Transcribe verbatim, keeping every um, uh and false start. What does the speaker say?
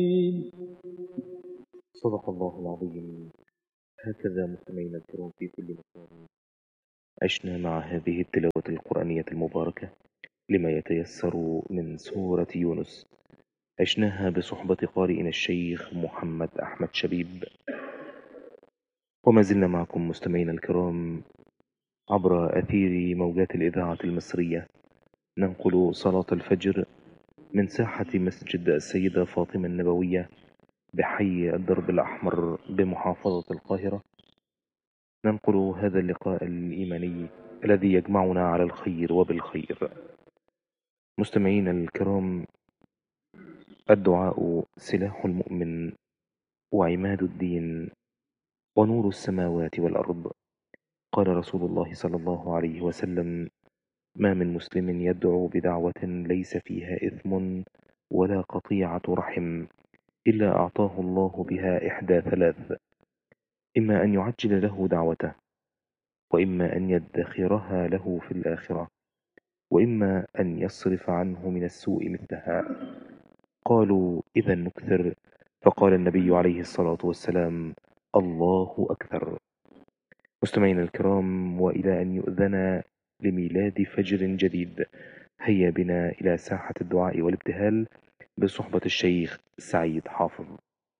صدق الله العظيم. هكذا مستمعينا الكرام في كل مكان عشنا مع هذه التلاوة القرآنية المباركة لما يتيسر من سورة يونس. عشناها بصحبة قارئنا الشيخ محمد أحمد شبيب، وما زلنا معكم مستمعينا الكرام عبر أثير موجات الإذاعة المصرية، ننقل صلاة الفجر من ساحة مسجد السيدة فاطمة النبوية بحي الدرب الأحمر بمحافظة القاهرة. ننقل هذا اللقاء الإيماني الذي يجمعنا على الخير وبالخير. مستمعينا الكرام، الدعاء سلاح المؤمن وعماد الدين ونور السماوات والأرض. قال رسول الله صلى الله عليه وسلم: ما من مسلم يدعو بدعوة ليس فيها إثم ولا قطيعة رحم إلا أعطاه الله بها إحدى ثلاث: إما أن يعجل له دعوته، وإما أن يدخرها له في الآخرة، وإما أن يصرف عنه من السوء مثلها. قالوا: إذا نكثر. فقال النبي عليه الصلاة والسلام: الله أكثر. مستمعينا الكرام، وإلى أن يؤذن لميلاد فجر جديد، هيا بنا إلى ساحة الدعاء والابتهال بصحبة الشيخ سعيد حافظ.